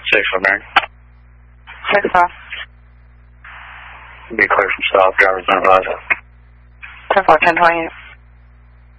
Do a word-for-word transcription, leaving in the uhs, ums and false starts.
six for Mary. Six off. Be clear from stop, driver's not advised. ten four, ten twenty-eight.